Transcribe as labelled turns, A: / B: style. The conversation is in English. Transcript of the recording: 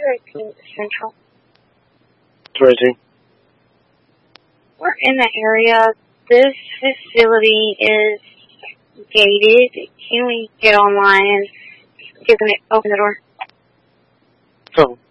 A: Central.
B: 22.
A: We're in that area. This facility is gated. Can we get online and open the door?
B: So,